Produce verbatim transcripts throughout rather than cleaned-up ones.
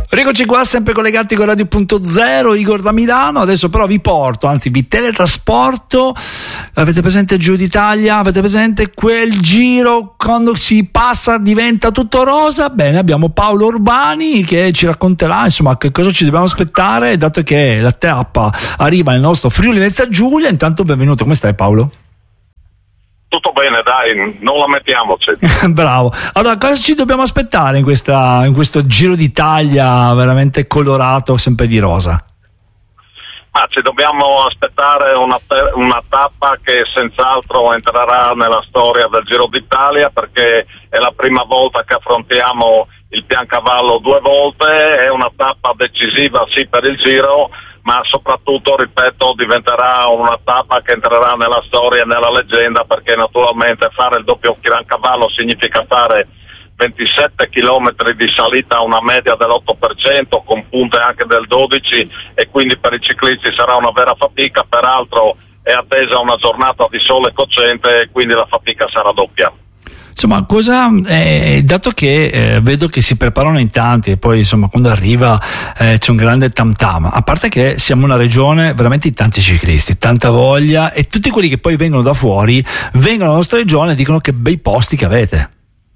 Rieccoci qua, sempre collegati con Radio Punto Zero, Igor da Milano. Adesso però vi porto, anzi vi teletrasporto. Avete presente il Giro d'Italia? Avete presente quel giro quando si passa diventa tutto rosa? Bene, abbiamo Paolo Urbani che ci racconterà insomma che cosa ci dobbiamo aspettare, dato che la tappa arriva nel nostro Friuli Venezia Giulia. Intanto benvenuto, come stai Paolo? Tutto bene, dai, non lamentiamoci. Bravo. Allora, cosa ci dobbiamo aspettare in, questa, in questo Giro d'Italia veramente colorato, sempre di rosa? Ma ci dobbiamo aspettare una, una tappa che senz'altro entrerà nella storia del Giro d'Italia, perché è la prima volta che affrontiamo il Piancavallo due volte. È una tappa decisiva sì per il Giro, ma soprattutto, ripeto, diventerà una tappa che entrerà nella storia e nella leggenda, perché naturalmente fare il doppio Piancavallo significa fare ventisette chilometri di salita a una media dell'otto per cento, con punte anche del dodici, e quindi per i ciclisti sarà una vera fatica. Peraltro è attesa una giornata di sole cocente e quindi la fatica sarà doppia. Insomma, cosa, eh, dato che eh, vedo che si preparano in tanti e poi insomma quando arriva eh, c'è un grande tam tam, a parte che siamo una regione veramente di tanti ciclisti, tanta voglia, e tutti quelli che poi vengono da fuori vengono alla nostra regione e dicono che bei posti che avete.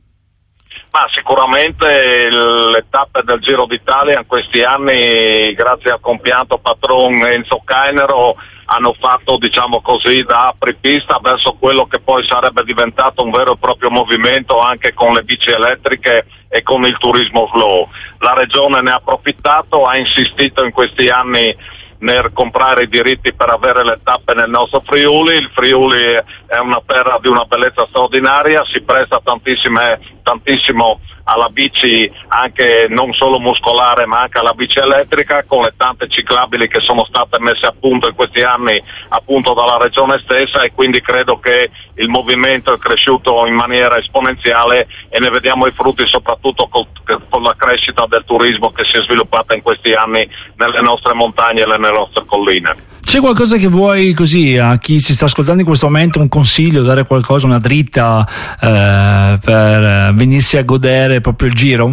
Ma sicuramente le tappe del Giro d'Italia in questi anni, grazie al compianto patron Enzo Cainero, hanno fatto, diciamo così, da apripista verso quello che poi sarebbe diventato un vero e proprio movimento, anche con le bici elettriche e con il turismo slow. La regione ne ha approfittato, ha insistito in questi anni nel comprare i diritti per avere le tappe nel nostro Friuli. Il Friuli è una terra di una bellezza straordinaria, si presta tantissime, tantissimo alla bici, anche non solo muscolare ma anche alla bici elettrica, con le tante ciclabili che sono state messe a punto in questi anni appunto dalla regione stessa, e quindi credo che il movimento è cresciuto in maniera esponenziale e ne vediamo i frutti soprattutto col, con la crescita del turismo che si è sviluppata in questi anni nelle nostre montagne e nelle nostre colline. C'è qualcosa che vuoi, così, a chi si sta ascoltando in questo momento, un consiglio, dare qualcosa, una dritta eh, per venirsi a godere proprio il Giro?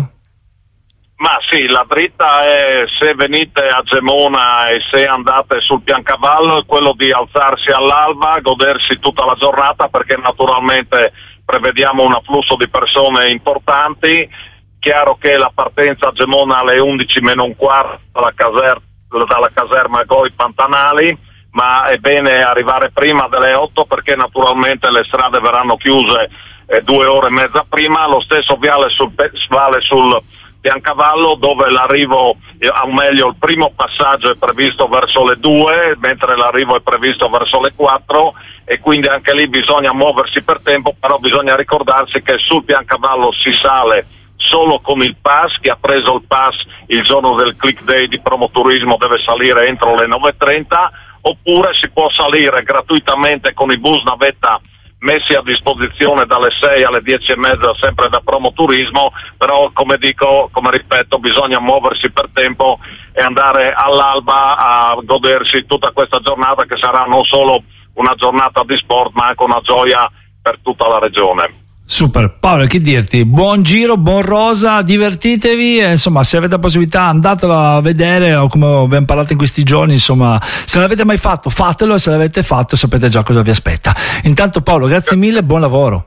Ma sì, la dritta è, se venite a Gemona e se andate sul Piancavallo, è quello di alzarsi all'alba, godersi tutta la giornata, perché naturalmente prevediamo un afflusso di persone importanti. Chiaro che la partenza a Gemona alle undici meno un quarto dalla caserma dalla caserma Goi Pantanali, ma è bene arrivare prima delle otto, perché naturalmente le strade verranno chiuse eh, due ore e mezza prima. Lo stesso vale sul, vale sul Piancavallo, dove l'arrivo, eh, o meglio il primo passaggio è previsto verso le due, mentre l'arrivo è previsto verso le quattro, e quindi anche lì bisogna muoversi per tempo. Però bisogna ricordarsi che sul Piancavallo si sale solo con il pass. Chi ha preso il pass il giorno del click day di Promoturismo deve salire entro le nove e trenta, oppure si può salire gratuitamente con i bus navetta messi a disposizione dalle sei alle dieci e mezza sempre da Promoturismo. Però, come dico, come ripeto, bisogna muoversi per tempo e andare all'alba a godersi tutta questa giornata, che sarà non solo una giornata di sport ma anche una gioia per tutta la regione. Super, Paolo, che dirti, buon giro, buon rosa, divertitevi e insomma, se avete la possibilità andatelo a vedere, o come abbiamo parlato in questi giorni, insomma, se non l'avete mai fatto fatelo, e se l'avete fatto sapete già cosa vi aspetta. Intanto Paolo, grazie mille, buon lavoro.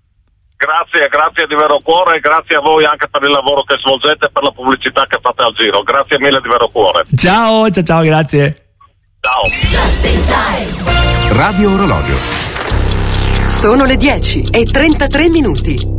Grazie, grazie di vero cuore, e grazie a voi anche per il lavoro che svolgete e per la pubblicità che fate al Giro. Grazie mille di vero cuore. Ciao, ciao, ciao, grazie. Ciao. Radio Orologio. Sono le dieci e trentatré minuti.